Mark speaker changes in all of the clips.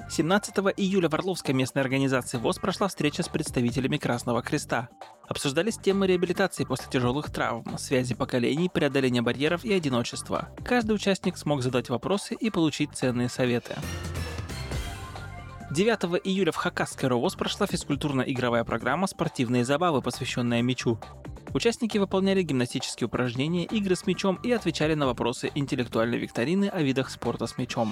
Speaker 1: 17 июля в Орловской местной организации ВОС прошла встреча с представителями Красного Креста. Обсуждались темы реабилитации после тяжелых травм, связи поколений, преодоления барьеров и одиночества. Каждый участник смог задать вопросы и получить ценные советы. 9 июля в Хакасской РОВОС прошла физкультурно-игровая программа «Спортивные забавы», посвященная мячу. Участники выполняли гимнастические упражнения, игры с мячом и отвечали на вопросы интеллектуальной викторины о видах спорта с мячом.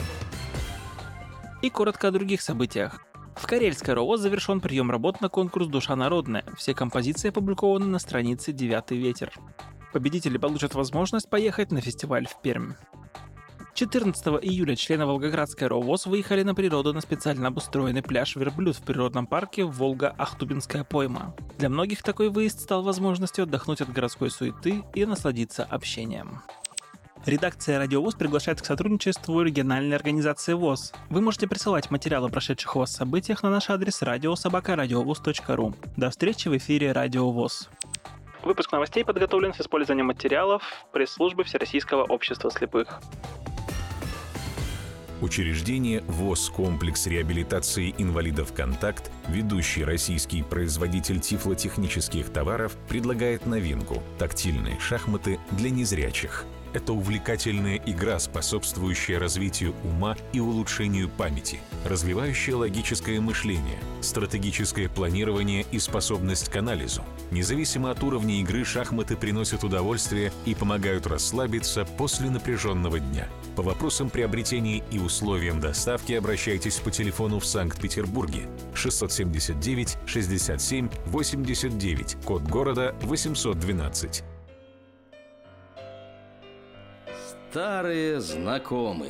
Speaker 1: И коротко о других событиях. В Карельской РОВОС завершен прием работ на конкурс «Душа народная». Все композиции опубликованы на странице «Девятый ветер». Победители получат возможность поехать на фестиваль в Пермь. 14 июля члены Волгоградской РОВОС выехали на природу на специально обустроенный пляж «Верблюд» в природном парке Волга-Ахтубинская пойма. Для многих такой выезд стал возможностью отдохнуть от городской суеты и насладиться общением. Редакция «Радио ВОС» приглашает к сотрудничеству региональной организации ВОС. Вы можете присылать материалы о прошедших у вас событиях на наш адрес radio@radiovoz.ru. До встречи в эфире «Радио ВОС». Выпуск новостей подготовлен с использованием материалов пресс-службы Всероссийского общества слепых.
Speaker 2: Учреждение ВОС «Комплекс реабилитации инвалидов «Контакт», ведущий российский производитель тифлотехнических товаров, предлагает новинку – тактильные шахматы для незрячих. Это увлекательная игра, способствующая развитию ума и улучшению памяти, развивающая логическое мышление, стратегическое планирование и способность к анализу. Независимо от уровня игры, шахматы приносят удовольствие и помогают расслабиться после напряженного дня. По вопросам приобретения и условиям доставки обращайтесь по телефону в Санкт-Петербурге 679 67 89, код города 812.
Speaker 3: Старые знакомые.